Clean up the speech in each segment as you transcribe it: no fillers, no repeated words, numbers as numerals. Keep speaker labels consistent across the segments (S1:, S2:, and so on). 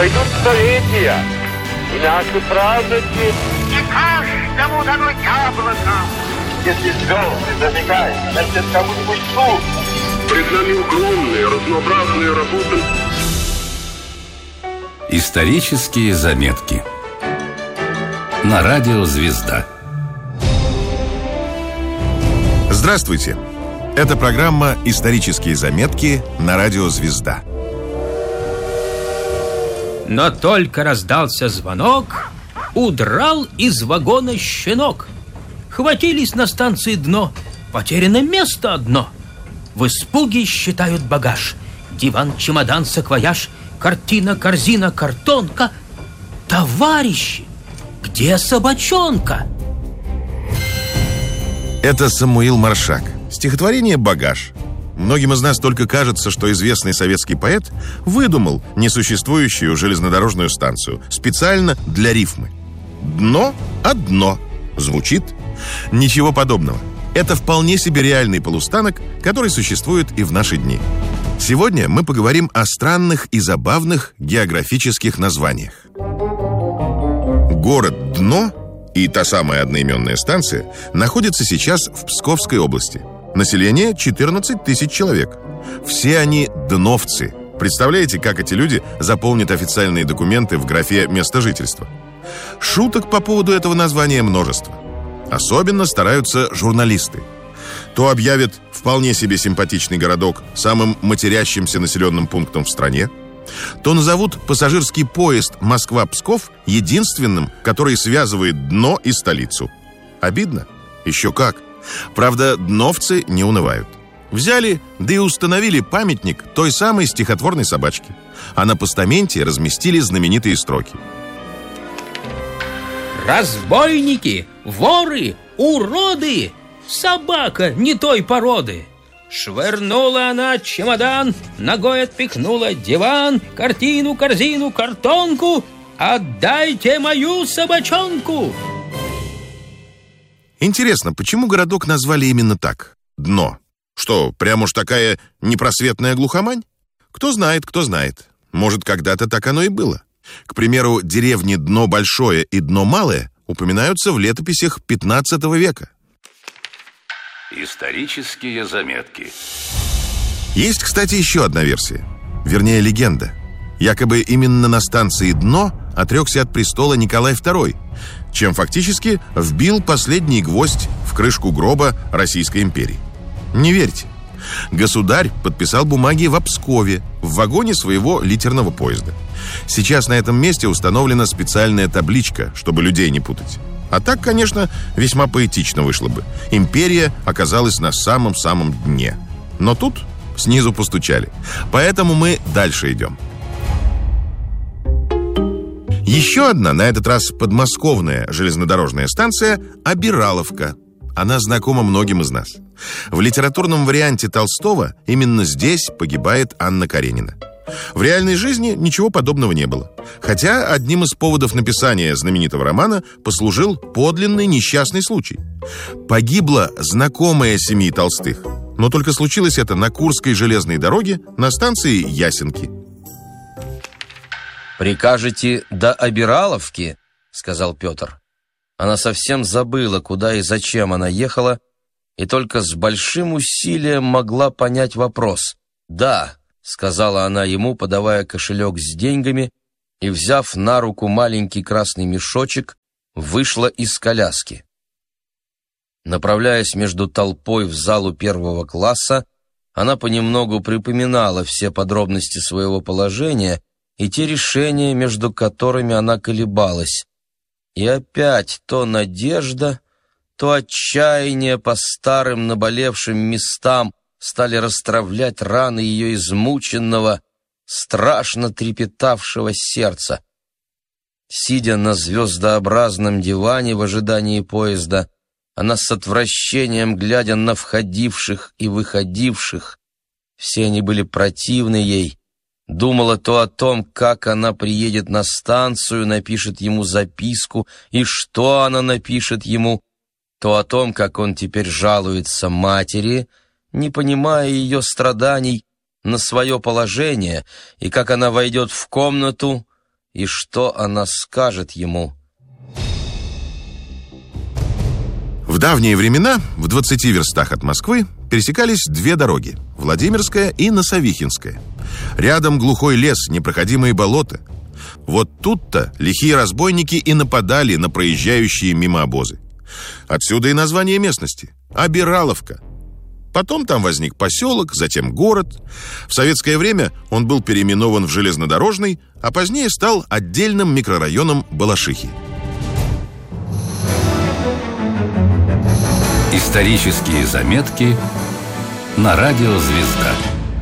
S1: Пройдут столетия, и наши праздники...
S2: И каждому дано яблоко.
S1: Если звезды зажигают, значит, кому-нибудь суд.
S3: Пред нами огромные, разнообразные работы.
S4: Исторические заметки на радио «Звезда».
S5: Здравствуйте! Это программа «Исторические заметки» на радио «Звезда».
S6: Но только раздался звонок, удрал из вагона щенок. Хватились на станции дно, потеряно место одно. В испуге считают багаж: диван, чемодан, саквояж, картина, корзина, картонка. Товарищи, где собачонка?
S5: Это Самуил Маршак. Стихотворение «Багаж». Многим из нас только кажется, что известный советский поэт выдумал несуществующую железнодорожную станцию специально для рифмы. Дно одно звучит. Ничего подобного. Это вполне себе реальный полустанок, который существует и в наши дни. Сегодня мы поговорим о странных и забавных географических названиях. Город Дно и та самая одноименная станция находятся сейчас в Псковской области. Население 14 тысяч человек. Все они дновцы. Представляете, как эти люди заполнят официальные документы в графе «Место жительства»? Шуток по поводу этого названия множество. Особенно стараются журналисты. То объявят вполне себе симпатичный городок самым матерящимся населенным пунктом в стране, то назовут пассажирский поезд Москва-Псков единственным, который связывает Дно и столицу. Обидно? Еще как. Правда, дновцы не унывают. Взяли, да и установили памятник той самой стихотворной собачке. А на постаменте разместили знаменитые строки:
S6: разбойники, воры, уроды, собака не той породы. Швырнула она чемодан, ногой отпихнула диван, картину, корзину, картонку. Отдайте мою собачонку!
S5: Интересно, почему городок назвали именно так? Дно. Что, прям уж такая непросветная глухомань? Кто знает, кто знает. Может, когда-то так оно и было. К примеру, деревни Дно Большое и Дно Малое упоминаются в летописях 15 века.
S4: Исторические заметки.
S5: Есть, кстати, еще одна версия. Вернее, легенда. Якобы именно на станции Дно отрекся от престола Николай II, чем фактически вбил последний гвоздь в крышку гроба Российской империи. Не верьте. Государь подписал бумаги в Пскове, в вагоне своего литерного поезда. Сейчас на этом месте установлена специальная табличка, чтобы людей не путать. А так, конечно, весьма поэтично вышло бы. Империя оказалась на самом-самом дне. Но тут снизу постучали. Поэтому мы дальше идем. Еще одна, на этот раз подмосковная железнодорожная станция – Обираловка. Она знакома многим из нас. В литературном варианте Толстого именно здесь погибает Анна Каренина. В реальной жизни ничего подобного не было. Хотя одним из поводов написания знаменитого романа послужил подлинный несчастный случай. Погибла знакомая семьи Толстых. Но только случилось это на Курской железной дороге на станции Ясенки.
S7: «Прикажете до Обираловки?» — сказал Петр. Она совсем забыла, куда и зачем она ехала, и только с большим усилием могла понять вопрос. «Да», — сказала она ему, подавая кошелек с деньгами, и, взяв на руку маленький красный мешочек, вышла из коляски. Направляясь между толпой в залу первого класса, она понемногу припоминала все подробности своего положения и те решения, между которыми она колебалась. И опять то надежда, то отчаяние по старым наболевшим местам стали растравлять раны ее измученного, страшно трепетавшего сердца. Сидя на звездообразном диване в ожидании поезда, она с отвращением, глядя на входивших и выходивших, все они были противны ей, думала то о том, как она приедет на станцию, напишет ему записку, и что она напишет ему, то о том, как он теперь жалуется матери, не понимая ее страданий, на свое положение, и как она войдет в комнату, и что она скажет ему.
S5: В давние времена, в 20 верстах от Москвы, пересекались две дороги – Владимирская и Носовихинская. Рядом глухой лес, непроходимые болота. Вот тут-то лихие разбойники и нападали на проезжающие мимо обозы. Отсюда и название местности – Обираловка. Потом там возник поселок, затем город. В советское время он был переименован в Железнодорожный, а позднее стал отдельным микрорайоном Балашихи.
S4: Исторические заметки на радио «Звезда».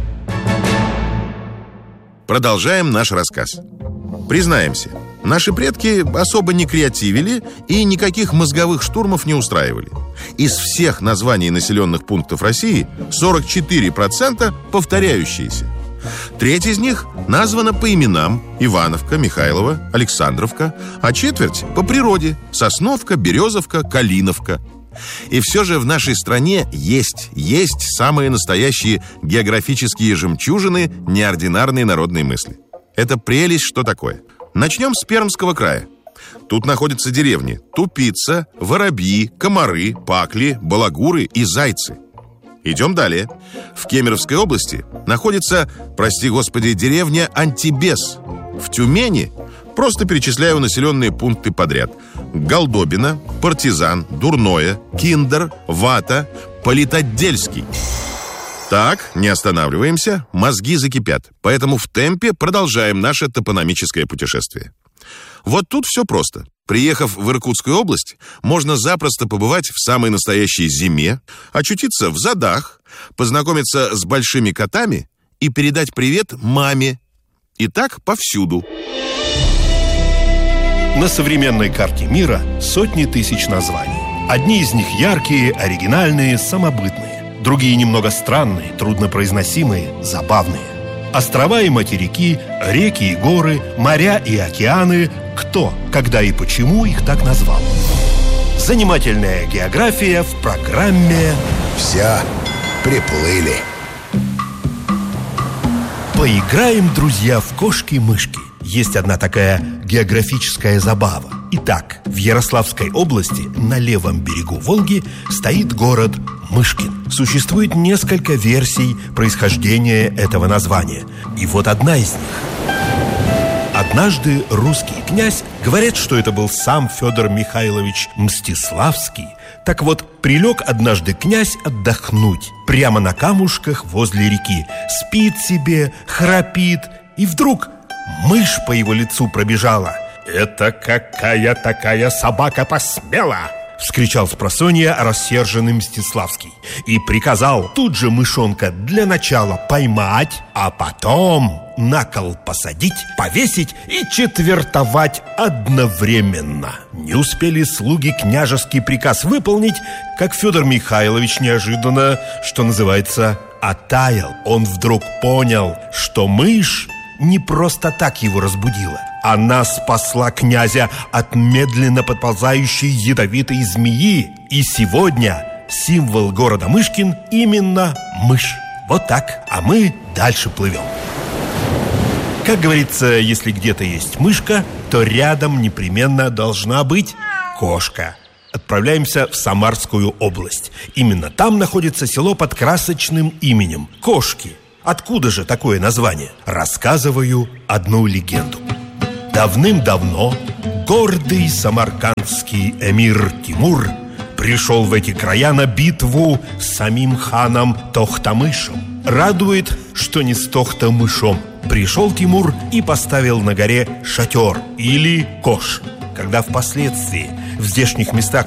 S5: Продолжаем наш рассказ. Признаемся, наши предки особо не креативили и никаких мозговых штурмов не устраивали. Из всех названий населенных пунктов России 44% повторяющиеся. Треть из них названа по именам: Ивановка, Михайлова, Александровка, а четверть по природе: Сосновка, Березовка, Калиновка. И все же в нашей стране есть самые настоящие географические жемчужины неординарной народной мысли. Это прелесть, что такое. Начнем с Пермского края. Тут находятся деревни Тупица, Воробьи, Комары, Пакли, Балагуры и Зайцы. Идем далее. В Кемеровской области находится, прости господи, деревня Антибес. В Тюмени, просто перечисляю населенные пункты подряд: Голдобина, Партизан, Дурное, Киндер, Вата, Политотдельский. Так, не останавливаемся, мозги закипят. Поэтому в темпе продолжаем наше топономическое путешествие. Вот тут все просто. Приехав в Иркутскую область, можно запросто побывать в самой настоящей зиме, очутиться в задах, познакомиться с большими котами и передать привет маме. И так повсюду.
S8: На современной карте мира сотни тысяч названий. Одни из них яркие, оригинальные, самобытные. Другие немного странные, труднопроизносимые, забавные. Острова и материки, реки и горы, моря и океаны. Кто, когда и почему их так назвал? Занимательная география в программе
S9: «Все приплыли».
S8: Поиграем, друзья, в кошки-мышки. Есть одна такая географическая забава. Итак, в Ярославской области на левом берегу Волги стоит город Мышкин. Существует несколько версий происхождения этого названия. И вот одна из них. Однажды русский князь, говорят, что это был сам Федор Михайлович Мстиславский. Так вот, прилег однажды князь отдохнуть прямо на камушках возле реки. Спит себе, храпит, и вдруг мышь по его лицу пробежала. «Это какая такая собака посмела?» — вскричал спросонья рассерженный Мстиславский. И приказал тут же мышонка для начала поймать, а потом на кол посадить, повесить и четвертовать одновременно. Не успели слуги княжеский приказ выполнить, как Федор Михайлович неожиданно, что называется, оттаял. Он вдруг понял, что мышь не просто так его разбудила. Она спасла князя от медленно подползающей ядовитой змеи. И сегодня символ города Мышкин именно мышь. Вот так, а мы дальше плывем. Как говорится, если где-то есть мышка, то рядом непременно должна быть кошка. Отправляемся в Самарскую область. Именно там находится село под красочным именем Кошки. Откуда же такое название? Рассказываю одну легенду. Давным-давно гордый самаркандский эмир Тимур пришел в эти края на битву с самим ханом Тохтамышем. Радует, что не с Тохтамышом. Пришел Тимур и поставил на горе шатер или кош. Когда впоследствии в здешних местах